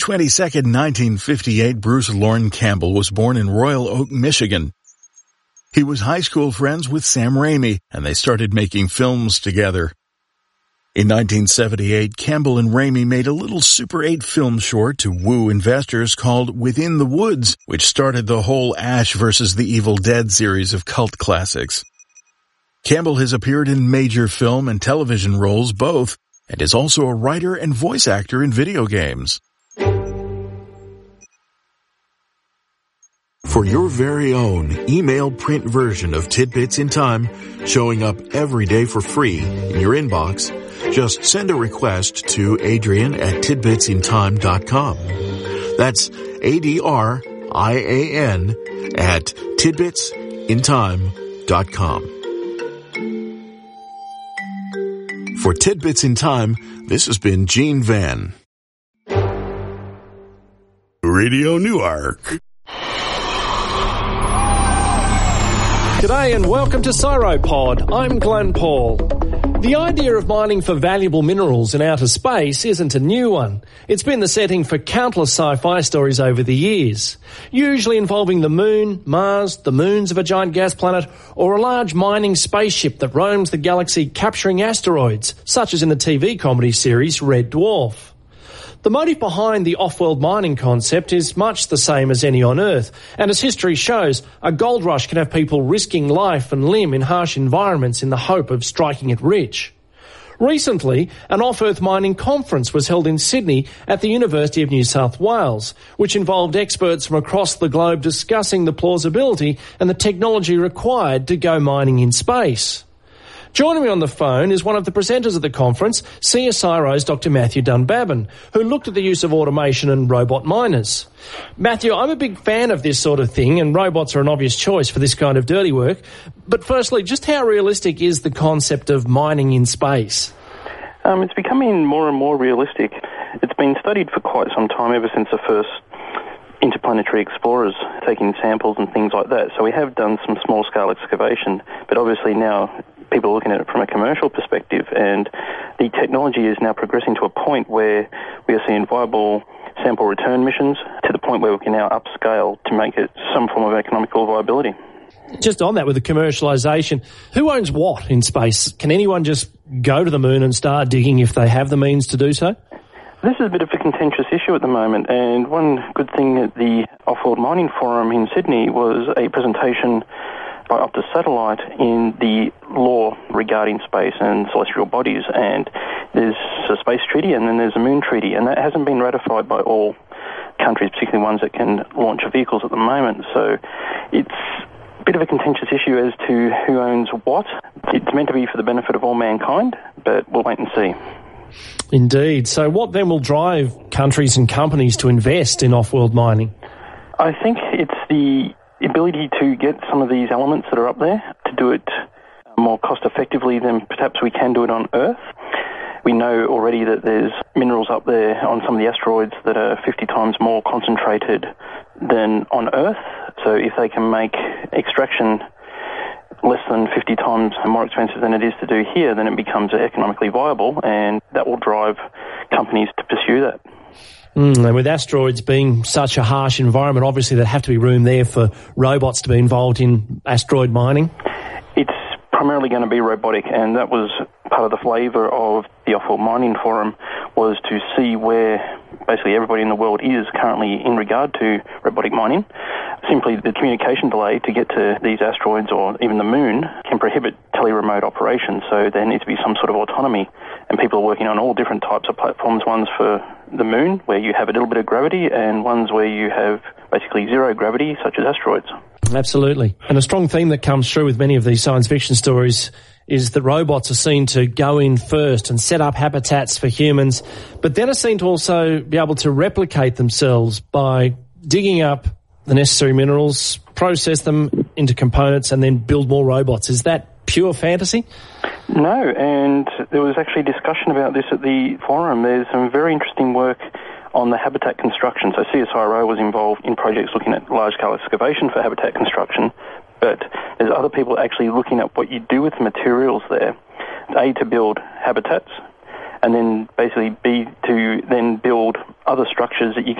22nd, 1958, Bruce Lorne Campbell was born in Royal Oak, Michigan. He was high school friends with Sam Raimi, and they started making films together. In 1978, Campbell and Raimi made a little Super 8 film short to woo investors called Within the Woods, which started the whole Ash vs. the Evil Dead series of cult classics. Campbell has appeared in major film and television roles both, and is also a writer and voice actor in video games. For your very own email print version of Tidbits in Time, showing up every day for free in your inbox, just send a request to Adrian@tidbitsintime.com. That's ADRIAN at tidbitsintime.com. For Tidbits in Time, this has been Gene Van. Radio Newark. G'day and welcome to Cyropod. I'm Glenn Paul. The idea of mining for valuable minerals in outer space isn't a new one. It's been the setting for countless sci-fi stories over the years, usually involving the Moon, Mars, the moons of a giant gas planet, or a large mining spaceship that roams the galaxy capturing asteroids, such as in the TV comedy series Red Dwarf. The motive behind the off-world mining concept is much the same as any on Earth, and as history shows, a gold rush can have people risking life and limb in harsh environments in the hope of striking it rich. Recently, an off-Earth mining conference was held in Sydney at the University of New South Wales, which involved experts from across the globe discussing the plausibility and the technology required to go mining in space. Joining me on the phone is one of the presenters of the conference, CSIRO's Dr. Matthew Dunbabin, who looked at the use of automation and robot miners. Matthew, I'm a big fan of this sort of thing, and robots are an obvious choice for this kind of dirty work. But firstly, just how realistic is the concept of mining in space? It's becoming more and more realistic. It's been studied for quite some time, ever since the first interplanetary explorers taking samples and things like that. So we have done some small-scale excavation, but obviously now people are looking at it from a commercial perspective, and the technology is now progressing to a point where we are seeing viable sample return missions to the point where we can now upscale to make it some form of economical viability. Just on that, with the commercialisation, who owns what in space? Can anyone just go to the moon and start digging if they have the means to do so? This is a bit of a contentious issue at the moment, and one good thing at the Off-World Mining Forum in Sydney was a presentation by Optus Satellite in the law regarding space and celestial bodies. And there's a space treaty and then there's a moon treaty, and that hasn't been ratified by all countries, particularly ones that can launch vehicles at the moment. So it's a bit of a contentious issue as to who owns what. It's meant to be for the benefit of all mankind, but we'll wait and see. Indeed. So what then will drive countries and companies to invest in off-world mining? I think it's the ability to get some of these elements that are up there to do it more cost effectively than perhaps we can do it on Earth. We know already that there's minerals up there on some of the asteroids that are 50 times more concentrated than on Earth. So if they can make extraction less than 50 times more expensive than it is to do here, then it becomes economically viable, and that will drive companies to pursue that. And with asteroids being such a harsh environment, obviously there'd have to be room there for robots to be involved in asteroid mining. It's primarily going to be robotic, and that was part of the flavour of the Off-World Mining Forum, was to see where basically everybody in the world is currently in regard to robotic mining. Simply the communication delay to get to these asteroids or even the moon can prohibit tele-remote operations, so there needs to be some sort of autonomy, and people are working on all different types of platforms, ones for the moon where you have a little bit of gravity and ones where you have basically zero gravity, such as asteroids. Absolutely. And a strong theme that comes through with many of these science fiction stories is that robots are seen to go in first and set up habitats for humans, but then are seen to also be able to replicate themselves by digging up the necessary minerals, process them into components, and then build more robots. Is that pure fantasy? No, and there was actually discussion about this at the forum. There's some very interesting work on the habitat construction. So CSIRO was involved in projects looking at large-scale excavation for habitat construction, but there's other people actually looking at what you do with the materials there, A, to build habitats, and then basically B, to then build other structures that you